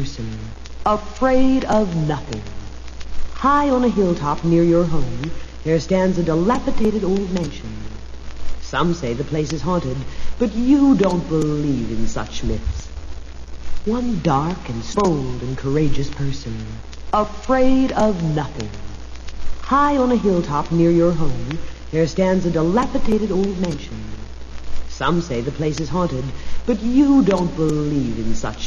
person, afraid of nothing. High on a hilltop near your home, there stands a dilapidated old mansion. Some say the place is haunted, but you don't believe in such myths. One dark and bold and courageous person, afraid of nothing. High on a hilltop near your home, there stands a dilapidated old mansion. Some say the place is haunted, but you don't believe in such